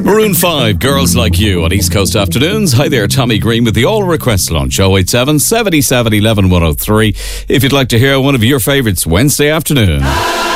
Maroon 5, Girls Like You on East Coast Afternoons. Hi there, Tommy Green with the All Request Lunch, 087 77 11 103. If you'd like to hear one of your favourites Wednesday afternoon.